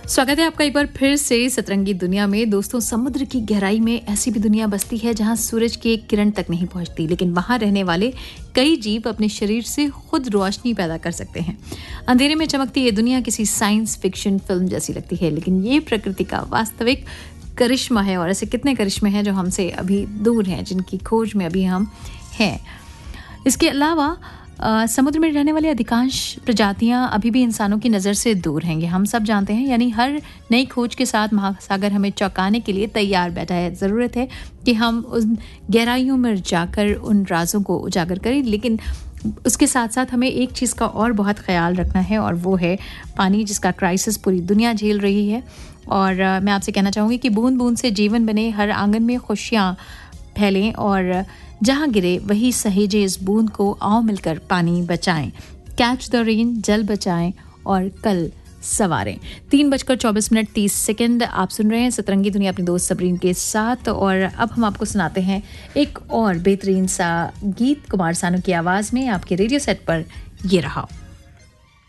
स्वागत है आपका एक बार फिर से सतरंगी दुनिया में। दोस्तों, समुद्र की गहराई में ऐसी भी दुनिया बसती है जहां सूरज की एक किरण तक नहीं पहुंचती, लेकिन वहां रहने वाले कई जीव अपने शरीर से खुद रोशनी पैदा कर सकते हैं। अंधेरे में चमकती ये दुनिया किसी साइंस फिक्शन फिल्म जैसी लगती है, लेकिन ये प्रकृति का वास्तविक करिश्मा है। और ऐसे कितने करिश्मे हैं जो हमसे अभी दूर हैं, जिनकी खोज में अभी हम हैं। इसके अलावा समुद्र में रहने वाली अधिकांश प्रजातियां अभी भी इंसानों की नज़र से दूर हैं, ये हम सब जानते हैं। यानी हर नई खोज के साथ महासागर हमें चौंकाने के लिए तैयार बैठा है। ज़रूरत है कि हम उन गहराइयों में जाकर उन राजों को उजागर करें, लेकिन उसके साथ साथ हमें एक चीज़ का और बहुत ख्याल रखना है, और वो है पानी, जिसका क्राइसिस पूरी दुनिया झेल रही है। और मैं आपसे कहना चाहूँगी कि बूंद बूंद से जीवन बने, हर आंगन में खुशियाँ फैलें, और जहाँ गिरे वही सहेजे इस बूंद को, आओ मिलकर पानी बचाएं। कैच द रेन, जल बचाएं और कल सवारें। 3:24:30 आप सुन रहे हैं सतरंगी दुनिया अपनी दोस्त सबरीन के साथ। और अब हम आपको सुनाते हैं एक और बेहतरीन सा गीत कुमार सानू की आवाज़ में। आपके रेडियो सेट पर ये रहा।